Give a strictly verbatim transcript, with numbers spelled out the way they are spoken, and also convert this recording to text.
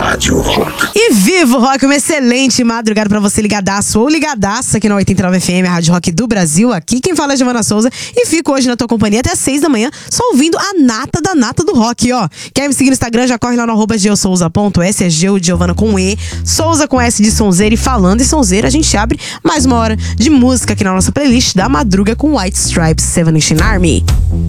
Rádio Rock. E viva o rock, uma excelente madrugada pra você ligadaço ou ligadaça aqui na oitenta e nove F M, a Rádio Rock do Brasil. Aqui quem fala é Giovana Souza e fico hoje na tua companhia até seis da manhã, só ouvindo a nata da nata do rock, ó. Quer me seguir no Instagram? Já corre lá no arroba geosouza.s, é Geo de Giovana com E, Souza com S de sonzeira. E falando em sonzeira, a gente abre mais uma hora de música aqui na nossa playlist da madruga com White Stripes, Seven Nation Army.